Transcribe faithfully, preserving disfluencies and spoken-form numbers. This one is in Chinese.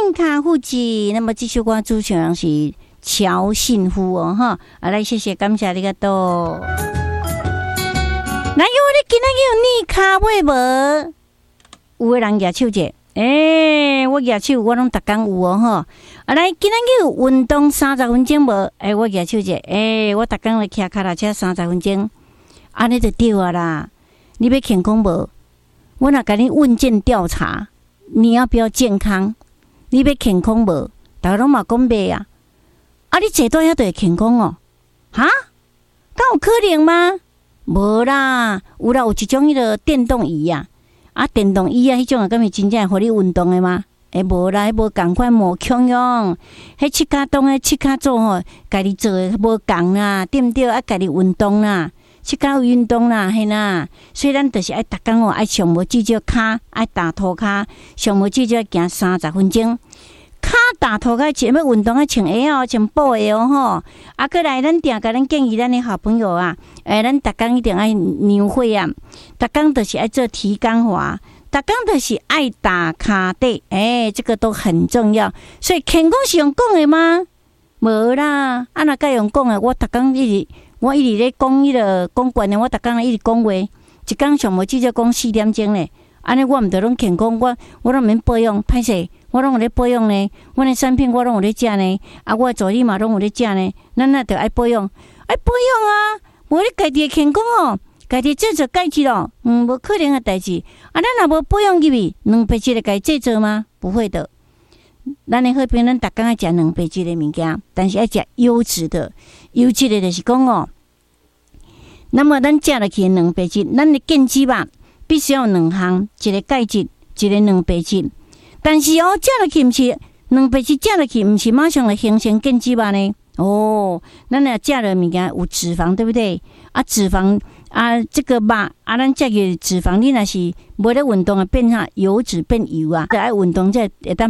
信卡户籍。那么继续关注全人是乔信夫哦哈，啊来谢谢感谢你个多。那因为你今仔日有你卡尾无？有个人举手者，诶、欸，我举手我拢逐工有哦吼。啊来，今仔日有运动三十分钟无？诶、欸，我举手者，诶、欸，我逐工来骑脚踏车三十分钟，安尼就对啊啦。你要健康无？我若甲你问卷调查，你要不要健康？你要健康无？大家拢嘛讲袂啊。啊，你坐倒遐就会健康哦？哈？敢有可能吗？无啦，有啦，有一种迄个电动椅啊，啊，电动椅啊，迄种啊，敢是真正会互你运动的吗？诶，无啦，迄无共款无强用，迄七脚动诶，七脚做吼，家己做诶无共啦，对毋对？啊，家己运动啦，七脚有运动啦，嘿啦。所以咱就是爱逐工哦，爱上无至少骹爱打拖骹，上无至少行三十分钟。骹打拖骹前要运动啊，穿鞋哦，穿布鞋哦吼。啊，过来咱定甲咱建议咱的好朋友啊，诶，咱逐工一定爱牛会啊，逐工就是爱做提肛滑，逐工就是爱打骹底，诶，这个都很重要。所以健康是用讲的吗？无啦，啊若该用讲的，我逐工一直我一直咧讲迄个讲惯的，我逐工一直讲话，一工上无至少讲四点钟咧。安尼我毋着拢健康，我我拢免保养，歹势，我拢有咧保养呢。阮的产品我拢有咧食呢，啊，我的助理嘛拢有咧食呢。咱那着爱保养，爱保养啊！无你家己的健康哦，家己制作改志咯，嗯，无可能的代志。啊，咱若无保养入去，两白质的家制作吗？不会的。咱的好朋友，咱逐工爱食两白质的物件，但是爱食优质的，优质的就是讲哦。那么咱食落去两白质，咱的健脂吧。必须要两项，一个钙质，一个两白质。但是哦，食落去毋是两白质，食落去毋是马上来形成健脂吧呢？哦，咱若食了物件有脂肪，对不对？啊，脂肪啊，这个肉啊，咱食个脂肪，你若是无咧运动啊，变下油脂变油啊，爱运动才会当